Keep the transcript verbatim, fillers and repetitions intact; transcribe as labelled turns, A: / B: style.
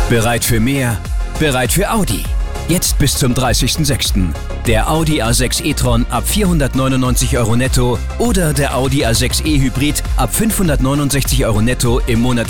A: Bereit für mehr? Bereit für Audi. Jetzt bis zum dreißigsten sechsten Der Audi A sechs e-tron ab vierhundertneunundneunzig Euro netto oder der Audi A sechs e Hybrid ab fünfhundertneunundsechzig Euro netto im Monat